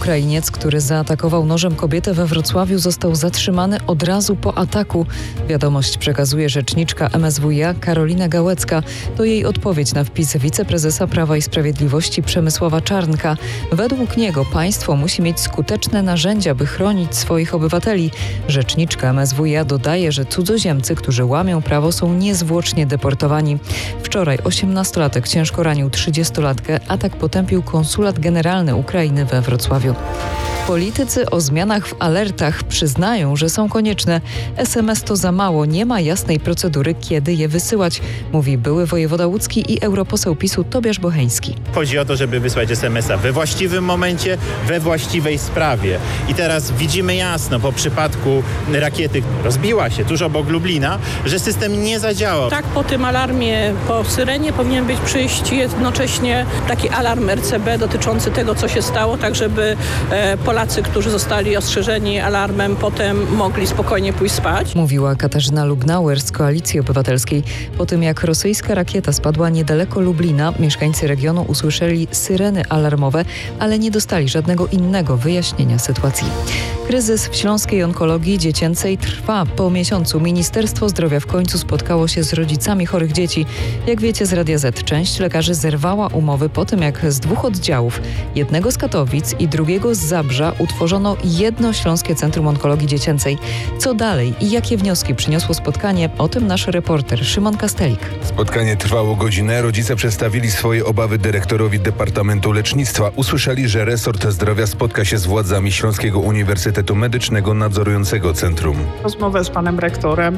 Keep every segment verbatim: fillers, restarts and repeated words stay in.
Ukrainiec, który zaatakował nożem kobietę we Wrocławiu, został zatrzymany od razu po ataku. Wiadomość przekazuje rzeczniczka M S W iA Karolina Gałecka. To jej odpowiedź na wpis wiceprezesa Prawa i Sprawiedliwości Przemysława Czarnka. Według niego państwo musi mieć skuteczne narzędzia, by chronić swoich obywateli. Rzeczniczka M S W iA dodaje, że cudzoziemcy, którzy łamią prawo, są niezwłocznie deportowani. Wczoraj osiemnastolatek ciężko ranił trzydziestolatkę. Atak potępił konsulat generalny Ukrainy we Wrocławiu. Politycy o zmianach w alertach przyznają, że są konieczne. S M S to za mało, nie ma jasnej procedury, kiedy je wysyłać, mówi były wojewoda łódzki i europoseł PiSu Tobiasz Bocheński. Chodzi o to, żeby wysłać es em es a we właściwym momencie, we właściwej sprawie. I teraz widzimy jasno po przypadku rakiety, rozbiła się tuż obok Lublina, że system nie zadziałał. Tak, po tym alarmie, po syrenie powinien być przyjść jednocześnie taki alarm R C B dotyczący tego, co się stało, tak żeby e, Polacy, którzy zostali ostrzeżeni alarmem, potem mogli spokojnie pójść spać. Mówiła Katarzyna Lubnauer z Koalicji Obywatelskiej. Po tym, jak rosyjska rakieta spadła niedaleko Lublina, mieszkańcy regionu usłyszeli syreny alarmowe, ale nie dostali żadnego innego wyjaśnienia sytuacji. Kryzys w śląskiej onkologii dziecięcej trwa. Po miesiącu Ministerstwo Zdrowia w końcu spotkało się z rodzicami chorych dzieci. Jak wiecie z Radia Z, część lekarzy zerwała umowy po tym, jak z dwóch oddziałów, jednego z Katowic i drugiego z Zabrza, utworzono jedno Śląskie Centrum Onkologii Dziecięcej. Co dalej i jakie wnioski przyniosło spotkanie? O tym nasz reporter Szymon Kastelik. Spotkanie trwało godzinę. Rodzice przedstawili swoje obawy dyrektorowi Departamentu Lecznictwa. Usłyszeli, że resort zdrowia spotka się z władzami Śląskiego Uniwersytetu Medycznego nadzorującego centrum. Rozmowę z panem rektorem,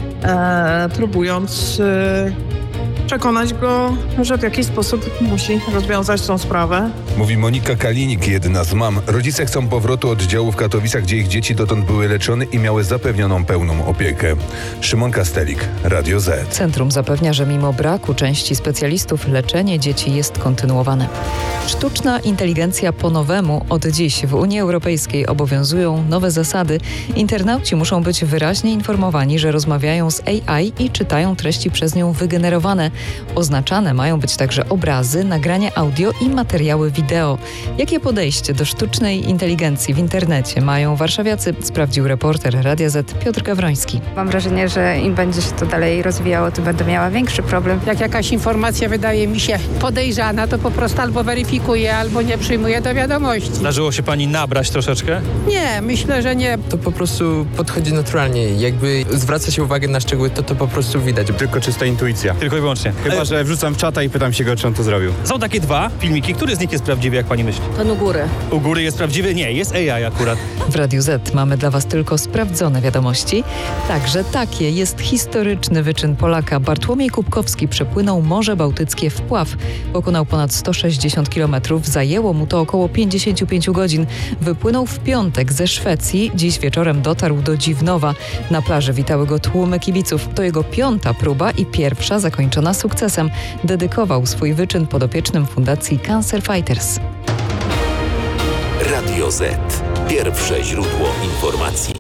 e, próbując e, przekonać go, że w jakiś sposób musi rozwiązać tą sprawę. Mówi Monika Kalinik, jedna z mam. Rodzice chcą powrotu oddziału w Katowicach, gdzie ich dzieci dotąd były leczone i miały zapewnioną pełną opiekę. Szymon Kastelik, Radio Z. Centrum zapewnia, że mimo braku części specjalistów leczenie dzieci jest kontynuowane. Sztuczna inteligencja po nowemu. Od dziś w Unii Europejskiej obowiązują nowe zasady. Internauci muszą być wyraźnie informowani, że rozmawiają z A I i czytają treści przez nią wygenerowane. Oznaczane mają być także obrazy, nagrania audio i materiały wideo. Jakie podejście do sztucznej inteligencji w internecie mają warszawiacy, sprawdził reporter Radia Z Piotr Gawroński. Mam wrażenie, że im będzie się to dalej rozwijało, to będę miała większy problem. Jak jakaś informacja wydaje mi się podejrzana, to po prostu albo weryfikuję, albo nie przyjmuję do wiadomości. Zdarzyło się pani nabrać troszeczkę? Nie, myślę, że nie. To po prostu podchodzi naturalnie. Jakby zwraca się uwagę na szczegóły, to to po prostu widać. Tylko czysta intuicja. Tylko i wyłącznie. Chyba, że wrzucam w czata i pytam się go, czy on to zrobił. Są takie dwa filmiki. Który z nich jest prawdziwy, jak pani myśli? Ten u góry. U góry jest prawdziwy? Nie, jest A I akurat. W Radiu Z mamy dla Was tylko sprawdzone wiadomości. Także takie jest historyczny wyczyn Polaka. Bartłomiej Kubkowski przepłynął Morze Bałtyckie w pław. Pokonał ponad sto sześćdziesiąt kilometrów. Zajęło mu to około pięćdziesiąt pięć godzin. Wypłynął w piątek ze Szwecji. Dziś wieczorem dotarł do Dziwnowa. Na plaży witały go tłumy kibiców. To jego piąta próba i pierwsza zakończona sukcesem. Dedykował swój wyczyn podopiecznym Fundacji Cancer Fighters. Radio Z. Pierwsze źródło informacji.